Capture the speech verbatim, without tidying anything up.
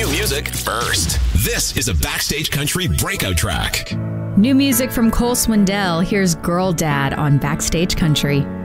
new music first. This is a Backstage Country breakout track. New music from Cole Swindell. Here's Girl Dad on Backstage Country.